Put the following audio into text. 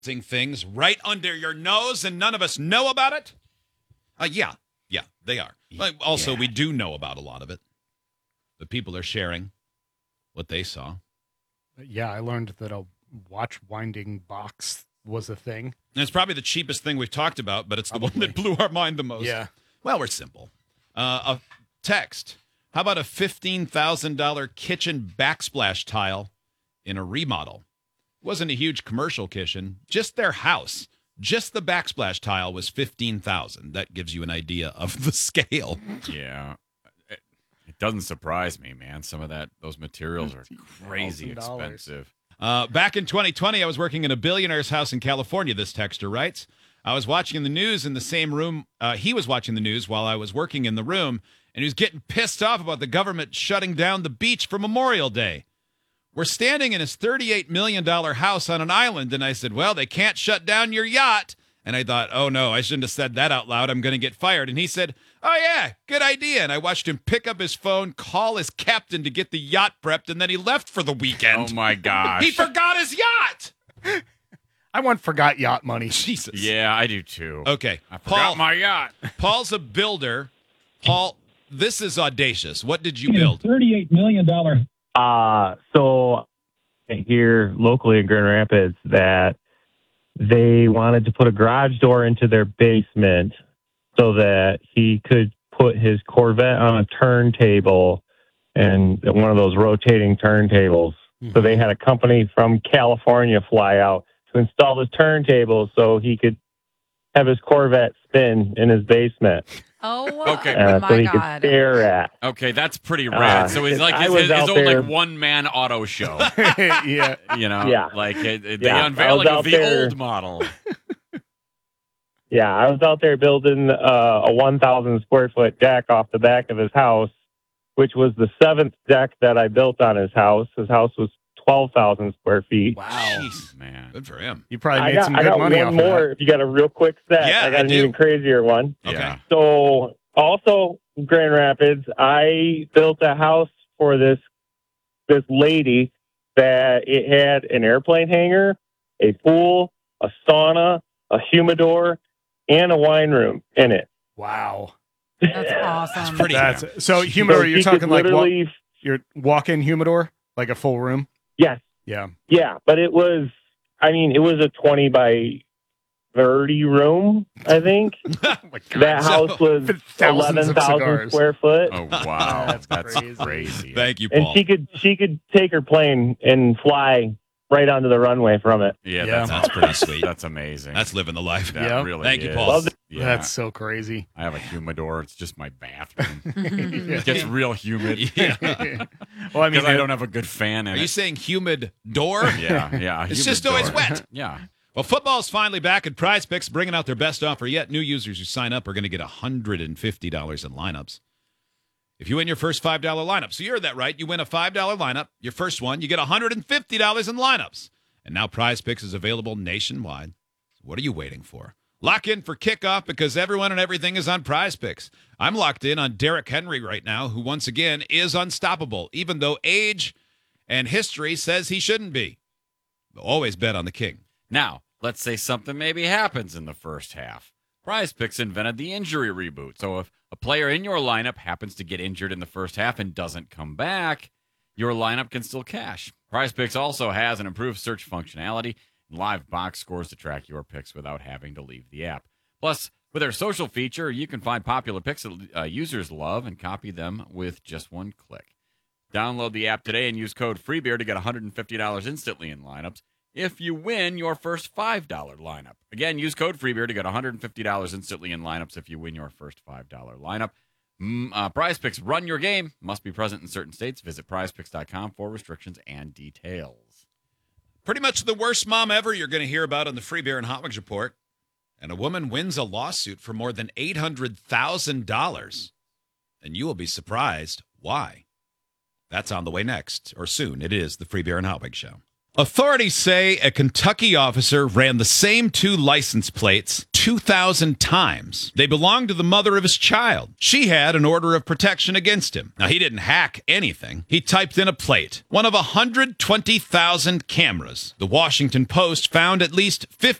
things right under your nose and none of us know about it? Yeah, they are. But also, we do know about a lot of it. The people are sharing what they saw. Yeah, I learned that a watch winding box was a thing. And it's probably the cheapest thing we've talked about, but it's the one that blew our mind the most. Yeah. Well, we're simple. A text. How about a $15,000 kitchen backsplash tile in a remodel? It wasn't a huge commercial kitchen, just their house. Just the backsplash tile was $15,000. That gives you an idea of the scale. Yeah. It doesn't surprise me, man. Some of those materials are crazy expensive. Back in 2020, I was working in a billionaire's house in California, this texter writes. I was watching the news in the same room. He was watching the news while I was working in the room, and he was getting pissed off about the government shutting down the beach for Memorial Day. We're standing in his $38 million house on an island, and I said, well, they can't shut down your yacht. And I thought, oh, no, I shouldn't have said that out loud. I'm going to get fired. And he said, oh, yeah, good idea. And I watched him pick up his phone, call his captain to get the yacht prepped, and then he left for the weekend. Oh, my gosh. He forgot his yacht. I want forgot yacht money. Jesus. Yeah, I do too. Okay. I forgot my yacht. Paul's a builder. Paul, this is audacious. What did you build? $38 million. So here locally in Grand Rapids that they wanted to put a garage door into their basement so that he could put his Corvette on a turntable and one of those rotating turntables. Mm-hmm. So they had a company from California fly out to install the turntable so he could have his Corvette spin in his basement. Oh, okay. My so he God. could stare at. Okay, that's pretty rad. So it's like his old like one-man auto show. Yeah. You know? Yeah. Like the Yeah. unveiling of the old model. Yeah, I was out there building a 1,000 square foot deck off the back of his house, which was the 7th deck that I built on his house. His house was 12,000 square feet. Wow. Jeez, Man. good for him. You probably made some good I got money one off more. of If you got a real quick set, Yeah, I got I an do. even crazier one. Okay. Yeah. So also in Grand Rapids, I built a house for this lady that it had an airplane hangar, a pool, a sauna, a humidor, and a wine room in it. Wow. That's awesome. Pretty So humidor, you're she talking could like literally, your walk-in humidor? Like a full room? yes, Yeah. yeah, but it was a 20 by 30 room, I think. Oh my God. That house was Thousands of 11,000 cigars. square foot. Oh, wow. That's That's crazy. crazy. Thank you, And Paul. she could take her plane and fly right onto the runway from it. Yeah, Yeah. That's pretty sweet. That's amazing. That's living the life. that Yeah. really Thank you, is. Paul. Love it. Yeah. That's so crazy. I have a humidor. It's just my bathroom. It Yeah. gets real humid. Yeah. Well, I mean, Because I don't have a good fan in Are it. you saying humid door? Yeah. It's humid just always door. wet. Yeah. Well, football's finally back at Prize Picks, bringing out their best offer yet. New users who sign up are going to get $150 in lineups if you win your first $5 lineup. So you heard that right. You win a $5 lineup, your first one, you get $150 in lineups. And now Prize Picks is available nationwide. What are you waiting for? Lock in for kickoff because everyone and everything is on Prize Picks. I'm locked in on Derrick Henry right now, who once again is unstoppable, even though age and history says he shouldn't be. Always bet on the king. Now, let's say something maybe happens in the first half. Prize Picks invented the injury reboot. So if a player in your lineup happens to get injured in the first half and doesn't come back, your lineup can still cash. Prize Picks also has an improved search functionality and live box scores to track your picks without having to leave the app. Plus, with their social feature, you can find popular picks that users love and copy them with just one click. Download the app today and use code FREEBEER to get $150 instantly in lineups if you win your first $5 lineup. Again, use code FREEBEER to get $150 instantly in lineups if you win your first $5 lineup. Prize Picks, run your game. Must be present in certain states. Visit prizepicks.com for restrictions and details. Pretty much the worst mom ever you're going to hear about on the Free Beer and Hot Wings Report. And a woman wins a lawsuit for more than $800,000. And you will be surprised why. That's on the way next, or soon. It is the Free Beer and Hot Wings Show. Authorities say a Kentucky officer ran the same two license plates 2,000 times. They belonged to the mother of his child. She had an order of protection against him. Now, he didn't hack anything. He typed in a plate. One of 120,000 cameras. The Washington Post found at least